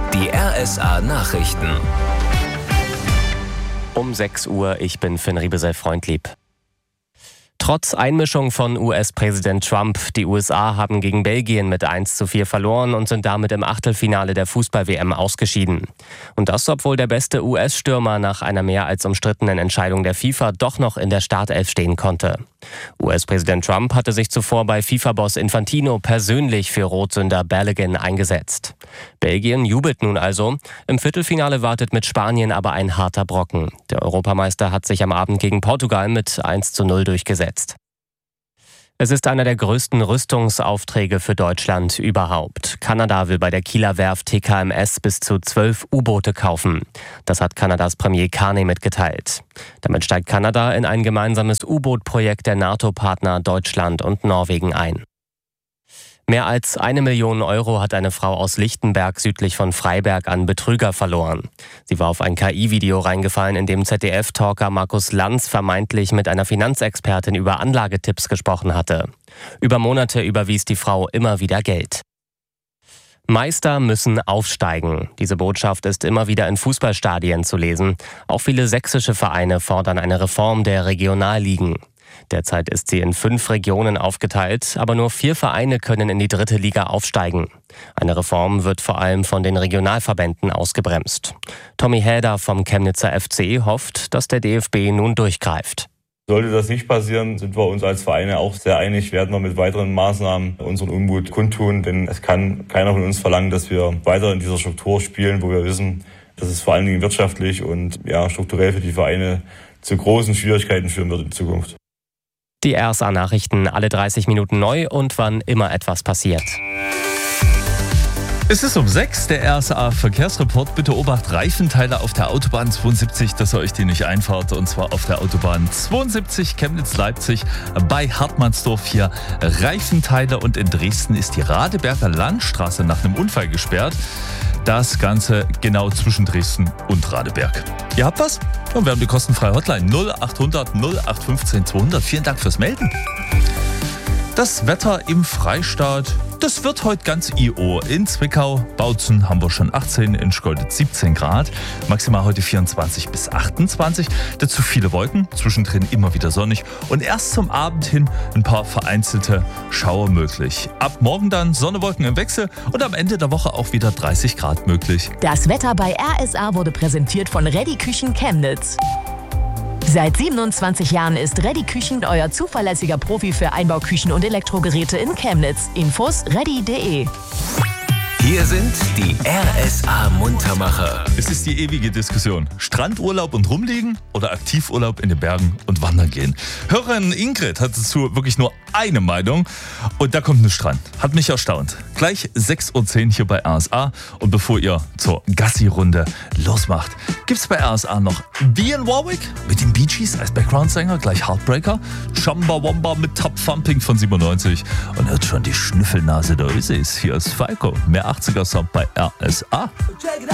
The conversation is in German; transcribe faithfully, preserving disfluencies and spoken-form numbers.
Die R S A-Nachrichten. Um sechs Uhr, ich bin Finn Riebesell-Freundlieb. Trotz Einmischung von U S-Präsident Trump, die U S A haben gegen Belgien mit eins zu vier verloren und sind damit im Achtelfinale der Fußball-W M ausgeschieden. Und das, obwohl der beste U S-Stürmer nach einer mehr als umstrittenen Entscheidung der FIFA doch noch in der Startelf stehen konnte. U S-Präsident Trump hatte sich zuvor bei FIFA-Boss Infantino persönlich für Rotsünder Balogun eingesetzt. Belgien jubelt nun also. Im Viertelfinale wartet mit Spanien aber ein harter Brocken. Der Europameister hat sich am Abend gegen Portugal mit eins zu null durchgesetzt. Es ist einer der größten Rüstungsaufträge für Deutschland überhaupt. Kanada will bei der Kieler Werft T K M S bis zu zwölf U-Boote kaufen. Das hat Kanadas Premier Carney mitgeteilt. Damit steigt Kanada in ein gemeinsames U-Boot-Projekt der NATO-Partner Deutschland und Norwegen ein. Mehr als eine Million Euro hat eine Frau aus Lichtenberg südlich von Freiberg an Betrüger verloren. Sie war auf ein K I-Video reingefallen, in dem Z D F-Talker Markus Lanz vermeintlich mit einer Finanzexpertin über Anlagetipps gesprochen hatte. Über Monate überwies die Frau immer wieder Geld. Meister müssen aufsteigen. Diese Botschaft ist immer wieder in Fußballstadien zu lesen. Auch viele sächsische Vereine fordern eine Reform der Regionalligen. Derzeit ist sie in fünf Regionen aufgeteilt, aber nur vier Vereine können in die dritte Liga aufsteigen. Eine Reform wird vor allem von den Regionalverbänden ausgebremst. Tommy Häder vom Chemnitzer F C hofft, dass der D F B nun durchgreift. Sollte das nicht passieren, sind wir uns als Vereine auch sehr einig, werden wir mit weiteren Maßnahmen unseren Unmut kundtun, denn es kann keiner von uns verlangen, dass wir weiter in dieser Struktur spielen, wo wir wissen, dass es vor allen Dingen wirtschaftlich und ja, strukturell für die Vereine zu großen Schwierigkeiten führen wird in Zukunft. Die R S A-Nachrichten alle dreißig Minuten neu und wann immer etwas passiert. Es ist um sechs, der R S A-Verkehrsreport. Bitte Obacht, Reifenteile auf der Autobahn zweiundsiebzig, dass ihr euch die nicht einfahrt. Und zwar auf der Autobahn zweiundsiebzig Chemnitz-Leipzig bei Hartmannsdorf hier Reifenteile. Und in Dresden ist die Radeberger Landstraße nach einem Unfall gesperrt. Das Ganze genau zwischen Dresden und Radeberg. Ihr habt was? Und wir haben die kostenfreie Hotline null acht hundert null acht fünfzehn zweihundert. Vielen Dank fürs Melden. Das Wetter im Freistaat, das wird heute ganz I O. In Zwickau, Bautzen haben wir schon achtzehn, in Schkeuditz siebzehn Grad. Maximal heute vierundzwanzig bis achtundzwanzig. Dazu viele Wolken, zwischendrin immer wieder sonnig. Und erst zum Abend hin ein paar vereinzelte Schauer möglich. Ab morgen dann Sonne, Wolken im Wechsel und am Ende der Woche auch wieder dreißig Grad möglich. Das Wetter bei R S A wurde präsentiert von Ready Küchen Chemnitz. Seit siebenundzwanzig Jahren ist Ready Küchen euer zuverlässiger Profi für Einbauküchen und Elektrogeräte in Chemnitz. Infos ready punkt de. Hier sind die R S A-Muntermacher. Es ist die ewige Diskussion. Strandurlaub und rumliegen oder Aktivurlaub in den Bergen und wandern gehen. Hörerin Ingrid hat dazu wirklich nur eine Meinung. Und da kommt nichts dran. Hat mich erstaunt. Gleich sechs Uhr zehn hier bei R S A. Und bevor ihr zur Gassi-Runde losmacht, gibt's bei R S A noch Dionne Warwick mit den Bee Gees als Background-Sänger, gleich Heartbreaker. Chumbawamba mit Top Thumping von siebenundneunzig. Und hört schon die Schnüffelnase der Ösis. Hier ist Falco. Mehr achtziger Sound bei R S A.